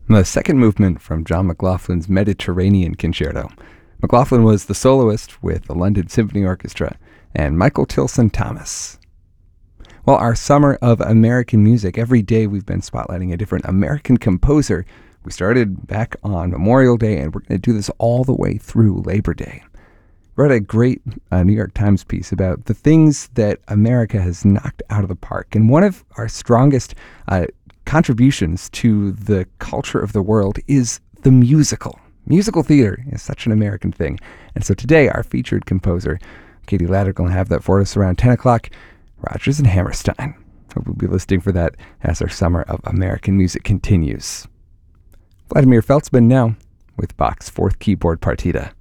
The second movement from John McLaughlin's Mediterranean Concerto. McLaughlin was the soloist with the London Symphony Orchestra and Michael Tilson Thomas. Well, our Summer of American Music, every day we've been spotlighting a different American composer. We started back on Memorial Day, and we're going to do this all the way through Labor Day. Wrote a great New York Times piece about the things that America has knocked out of the park. And one of our strongest contributions to the culture of the world is the musical. Musical theater is such an American thing. And so today, our featured composer, Katie Laddick, will have that for us around 10 o'clock. Rodgers and Hammerstein. Hope we'll be listening for that as our Summer of American Music continues. Vladimir Feltzman now with Bach's Fourth Keyboard Partita.